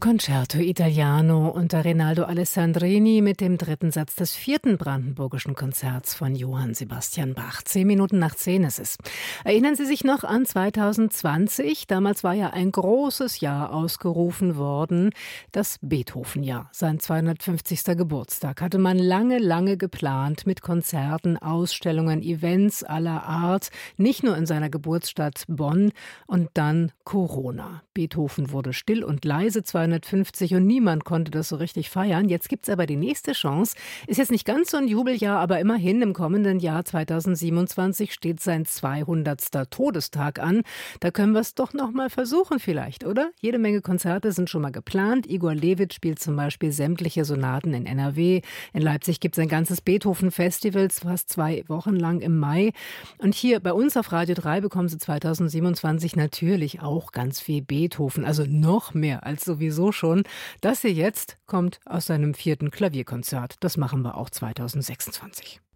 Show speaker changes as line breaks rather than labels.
Concerto Italiano unter Rinaldo Alessandrini mit dem dritten Satz des vierten brandenburgischen Konzerts von Johann Sebastian Bach. 10 Minuten nach 10 ist es. Erinnern Sie sich noch an 2020? Damals war ja ein großes Jahr ausgerufen worden, das Beethoven-Jahr. Sein 250. Geburtstag hatte man lange geplant mit Konzerten, Ausstellungen, Events aller Art, nicht nur in seiner Geburtsstadt Bonn, und dann Corona. Beethoven wurde still und leise 250 und niemand konnte das so richtig feiern. Jetzt gibt's aber die nächste Chance. Ist jetzt nicht ganz so ein Jubeljahr, aber immerhin im kommenden Jahr 2027 steht sein 200. Todestag an. Da können wir es doch noch mal versuchen vielleicht, oder? Jede Menge Konzerte sind schon mal geplant. Igor Levit spielt zum Beispiel sämtliche Sonaten in NRW. In Leipzig gibt's ein ganzes Beethoven-Festival, fast 2 Wochen lang im Mai. Und hier bei uns auf Radio 3 bekommen Sie 2027 natürlich auch ganz viel Beethoven, also noch mehr als sowieso schon. Das hier jetzt kommt aus seinem 4. Klavierkonzert. Das machen wir auch 2026.